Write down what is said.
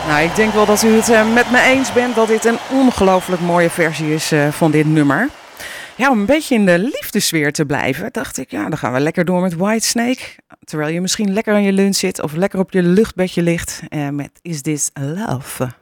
Nou, ik denk wel dat u het met me eens bent dat dit een ongelooflijk mooie versie is van dit nummer. Ja, om een beetje in de liefdessfeer te blijven, dacht ik, ja, dan gaan we lekker door met Whitesnake. Terwijl je misschien lekker aan je lunch zit of lekker op je luchtbedje ligt met Is This Love?